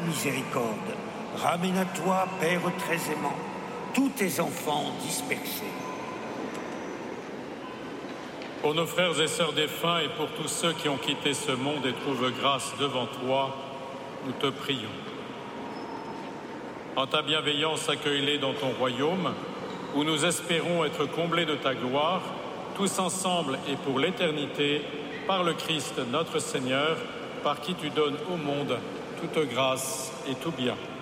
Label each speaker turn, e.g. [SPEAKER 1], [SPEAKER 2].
[SPEAKER 1] miséricorde, ramène à toi, Père très aimant, tous tes enfants dispersés.
[SPEAKER 2] Pour nos frères et sœurs défunts et pour tous ceux qui ont quitté ce monde et trouvent grâce devant toi, nous te prions. En ta bienveillance, accueille-les dans ton royaume, où nous espérons être comblés de ta gloire, tous ensemble et pour l'éternité, par le Christ notre Seigneur, par qui tu donnes au monde toute grâce et tout bien.